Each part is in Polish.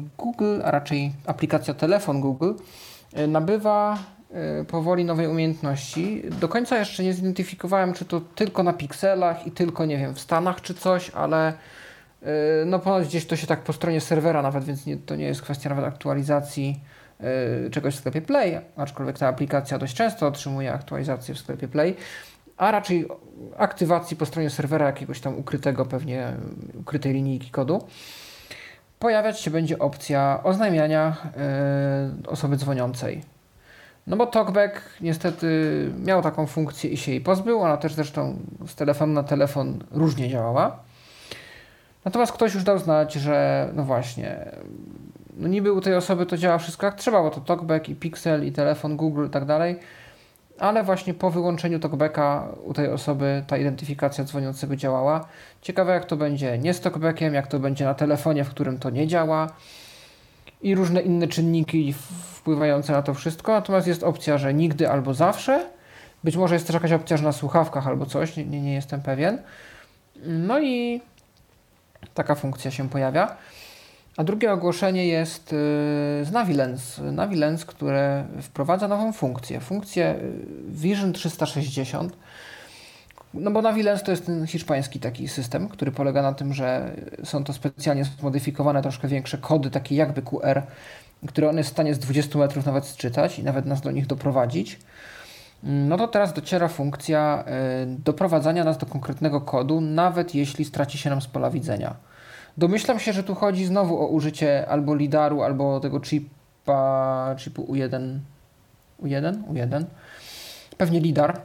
Google, a raczej aplikacja telefon Google, nabywa powoli nowej umiejętności. Do końca jeszcze nie zidentyfikowałem, czy to tylko na pikselach i tylko, nie wiem, w Stanach czy coś, ale no ponoć gdzieś to się tak po stronie serwera nawet, więc to nie jest kwestia nawet aktualizacji czegoś w sklepie Play, aczkolwiek ta aplikacja dość często otrzymuje aktualizację w sklepie Play, a raczej aktywacji po stronie serwera jakiegoś tam ukrytego, pewnie ukrytej linijki kodu. Pojawiać się będzie opcja oznajmiania osoby dzwoniącej. No bo TalkBack niestety miał taką funkcję i się jej pozbył. Ona też zresztą z telefonu na telefon różnie działała. Natomiast ktoś już dał znać, że no właśnie, no niby u tej osoby to działa wszystko jak trzeba, bo to TalkBack i Pixel i telefon Google i tak dalej, ale właśnie po wyłączeniu TalkBacka u tej osoby ta identyfikacja dzwoniącego działała. Ciekawe jak to będzie nie z TalkBackiem, jak to będzie na telefonie, w którym to nie działa i różne inne czynniki wpływające na to wszystko. Natomiast jest opcja, że nigdy albo zawsze. Być może jest też jakaś opcja, że na słuchawkach albo coś, nie jestem pewien. No i taka funkcja się pojawia. A drugie ogłoszenie jest z Navilens. Navilens, które wprowadza nową funkcję Vision 360. No bo Navilens to jest ten hiszpański taki system, który polega na tym, że są to specjalnie zmodyfikowane, troszkę większe kody, takie jakby QR, które on jest w stanie z 20 metrów nawet sczytać i nawet nas do nich doprowadzić. No to teraz dociera funkcja doprowadzania nas do konkretnego kodu, nawet jeśli straci się nam z pola widzenia. Domyślam się, że tu chodzi znowu o użycie albo lidaru, albo tego chipu U1. U1? Pewnie lidar.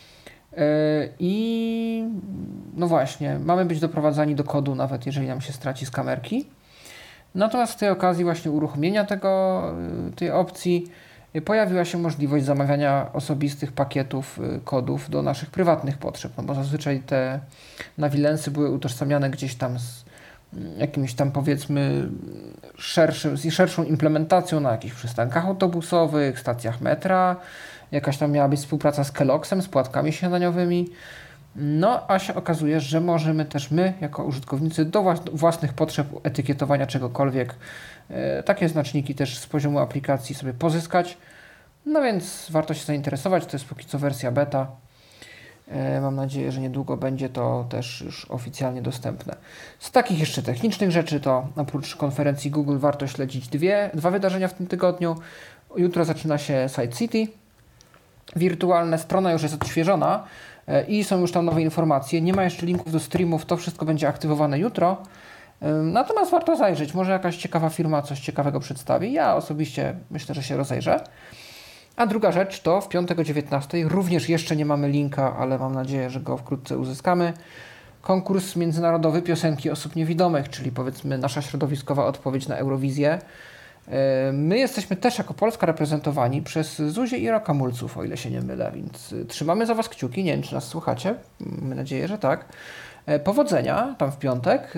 I no właśnie, mamy być doprowadzani do kodu, nawet jeżeli nam się straci z kamerki. Natomiast w tej okazji właśnie uruchomienia tej opcji pojawiła się możliwość zamawiania osobistych pakietów kodów do naszych prywatnych potrzeb, no bo zazwyczaj te Navilensy były utożsamiane gdzieś tam z jakimś tam powiedzmy szerszą implementacją na jakichś przystankach autobusowych, stacjach metra, jakaś tam miała być współpraca z Kellogg'sem, z płatkami śniadaniowymi. No a się okazuje, że możemy też my, jako użytkownicy, do własnych potrzeb etykietowania czegokolwiek, takie znaczniki też z poziomu aplikacji sobie pozyskać. No więc warto się zainteresować, to jest póki co wersja beta. Mam nadzieję, że niedługo będzie to też już oficjalnie dostępne. Z takich jeszcze technicznych rzeczy to oprócz konferencji Google warto śledzić dwa wydarzenia w tym tygodniu. Jutro zaczyna się Side City. Wirtualna strona już jest odświeżona i są już tam nowe informacje. Nie ma jeszcze linków do streamów, to wszystko będzie aktywowane jutro. Natomiast warto zajrzeć, może jakaś ciekawa firma coś ciekawego przedstawi. Ja osobiście myślę, że się rozejrzę. A druga rzecz to w piątek o 19:00, również jeszcze nie mamy linka, ale mam nadzieję, że go wkrótce uzyskamy. Konkurs międzynarodowy piosenki osób niewidomych, czyli powiedzmy nasza środowiskowa odpowiedź na Eurowizję. My jesteśmy też jako Polska reprezentowani przez Zuzię i Roka Mulców, o ile się nie mylę, więc trzymamy za Was kciuki, nie wiem czy nas słuchacie, mam nadzieję, że tak. Powodzenia tam w piątek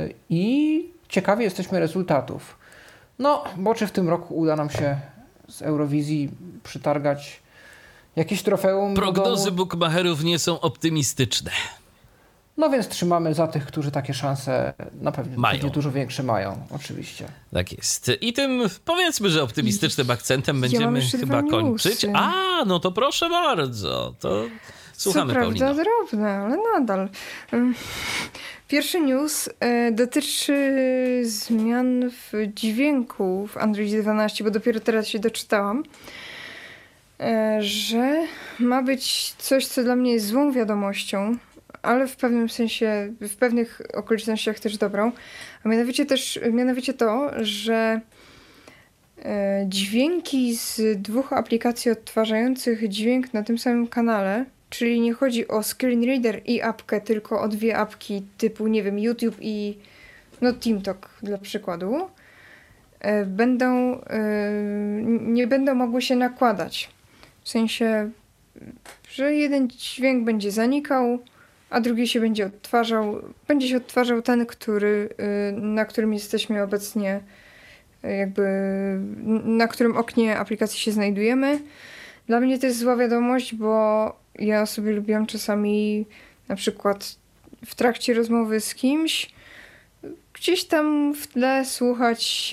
i ciekawi jesteśmy rezultatów. No, bo czy w tym roku uda nam się z Eurowizji przytargać jakieś trofeum? Prognozy bukmacherów nie są optymistyczne. No więc trzymamy za tych, którzy takie szanse na pewno dużo większe mają, oczywiście. Tak jest. I tym powiedzmy, że optymistycznym akcentem będziemy chyba kończyć. No to proszę bardzo. To słuchamy, Paulino. Co prawda drobne, ale nadal. Pierwszy news dotyczy zmian w dźwięku w Androidzie 12, bo dopiero teraz się doczytałam, że ma być coś, co dla mnie jest złą wiadomością, ale w pewnym sensie, w pewnych okolicznościach też dobrą. A mianowicie to, że dźwięki z dwóch aplikacji odtwarzających dźwięk na tym samym kanale, czyli nie chodzi o Screen Reader i apkę, tylko o dwie apki typu, nie wiem, YouTube i TeamTalk dla przykładu, nie będą mogły się nakładać. W sensie, że jeden dźwięk będzie zanikał, a drugi się będzie odtwarzał. Będzie się odtwarzał ten, na którym jesteśmy obecnie, na którym oknie aplikacji się znajdujemy. Dla mnie to jest zła wiadomość, bo ja sobie lubiłam czasami na przykład w trakcie rozmowy z kimś gdzieś tam w tle słuchać